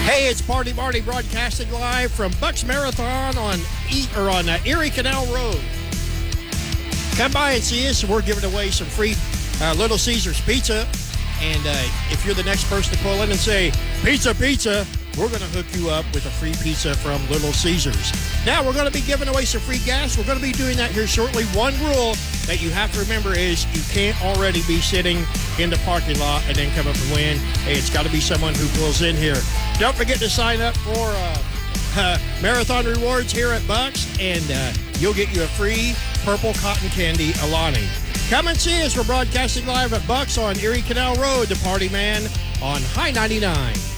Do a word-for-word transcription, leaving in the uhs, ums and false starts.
Hey, it's Party Marty broadcasting live from Bucks Marathon on e- or on uh, Erie Canal Road. Come by and see us. We're giving away some free uh, Little Caesars pizza. And uh, if you're the next person to call in and say, pizza, pizza, we're going to hook you up with a free pizza from Little Caesars. Now, we're going to be giving away some free gas. We're going to be doing that here shortly. One rule that you have to remember is you can't already be sitting in the parking lot and then come up and win. Hey, it's got to be someone who pulls in here. Don't forget to sign up for uh, uh, Marathon Rewards here at Bucks, and uh, you'll get you a free purple cotton candy Alani. Come and see us. We're broadcasting live at Bucks on Erie Canal Road, the Party Man on High ninety-nine.